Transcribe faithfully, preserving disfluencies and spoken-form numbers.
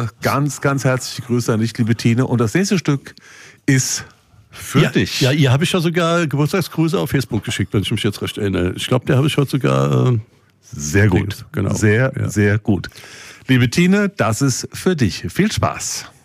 dir ganz, ganz herzliche Grüße an dich, liebe Tine. Und das nächste Stück ist für ja, dich. Ja, ihr habe ich ja sogar Geburtstagsgrüße auf Facebook geschickt, wenn ich mich jetzt recht erinnere. Ich glaube, der habe ich heute sogar... Äh, sehr gut, genau. Sehr, ja. sehr gut. Liebe Tine, das ist für dich. Viel Spaß.